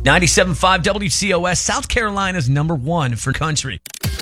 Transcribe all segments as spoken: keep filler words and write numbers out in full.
ninety-seven point five W C O S, South Carolina's number one for country.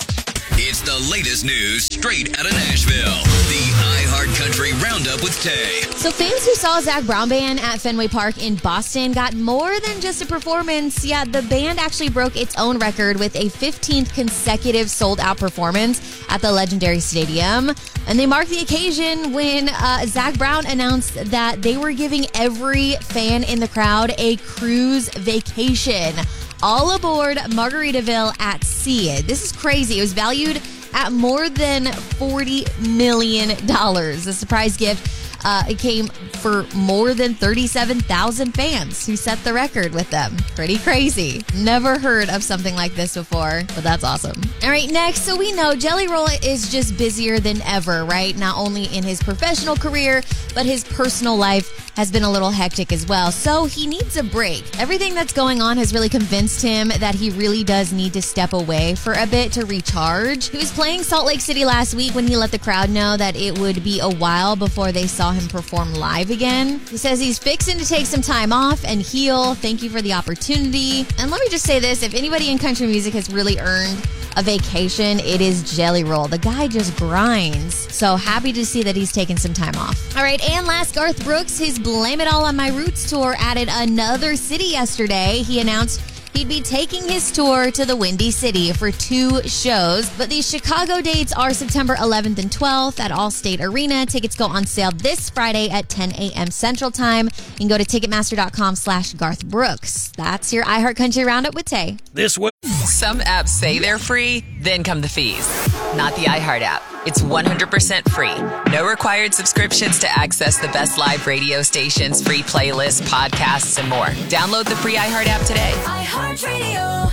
It's the latest news straight out of Nashville. The iHeart Country Roundup with Tay. So fans who saw Zac Brown Band at Fenway Park in Boston got more than just a performance. Yeah, the band actually broke its own record with a fifteenth consecutive sold-out performance at the legendary stadium. And they marked the occasion when uh, Zac Brown announced that they were giving every fan in the crowd a cruise vacation. All aboard Margaritaville at Sea. This is crazy. It was valued at more than forty million dollars. The surprise gift uh, it came for more than thirty-seven thousand fans who set the record with them. Pretty crazy. Never heard of something like this before, but that's awesome. All right, next. So we know Jelly Roll is just busier than ever, right? Not only in his professional career, but his personal life has been a little hectic as well. So he needs a break. Everything that's going on has really convinced him that he really does need to step away for a bit to recharge. He was playing Salt Lake City last week when he let the crowd know that it would be a while before they saw him perform live again. He says he's fixing to take some time off and heal. Thank you for the opportunity. And let me just say this, if anybody in country music has really earned a vacation, it is Jelly Roll. The guy just grinds. So happy to see that he's taking some time off. All right, and last, Garth Brooks, his Blame It All on My Roots tour added another city yesterday. He announced he'd be taking his tour to the Windy City for two shows. But these Chicago dates are September eleventh and twelfth at Allstate Arena. Tickets go on sale this Friday at ten a.m. Central Time. You can go to Ticketmaster.com slash Garth Brooks. That's your iHeart Country Roundup with Tay. This way. Some apps say they're free, then come the fees. Not the iHeart app. It's one hundred percent free. No required subscriptions to access the best live radio stations, free playlists, podcasts, and more. Download the free iHeart app today. iHeartRadio.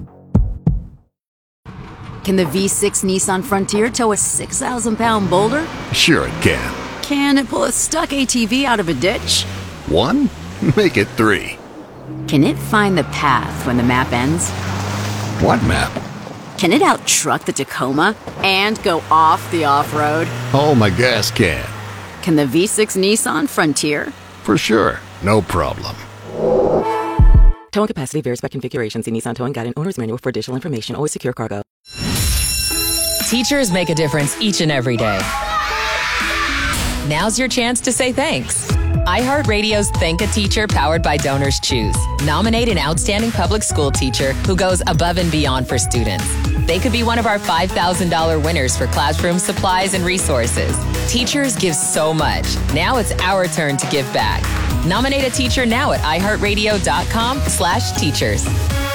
Can the V six Nissan Frontier tow a six thousand pound boulder? Sure it can. Can it pull a stuck A T V out of a ditch? One? Make it three. Can it find the path when the map ends? What map? Can it out-truck the Tacoma and go off the off-road? Oh, my gas can. Can the V six Nissan Frontier? For sure. No problem. Towing capacity varies by configuration. See Nissan Towing Guide and Owner's Manual for additional information. Always secure cargo. Teachers make a difference each and every day. Now's your chance to say thanks. iHeartRadio's Thank a Teacher powered by Donors Choose. Nominate an outstanding public school teacher who goes above and beyond for students. They could be one of our five thousand dollars winners for classroom supplies and resources. Teachers give so much. Now it's our turn to give back. Nominate a teacher now at iHeartRadio.com slash teachers.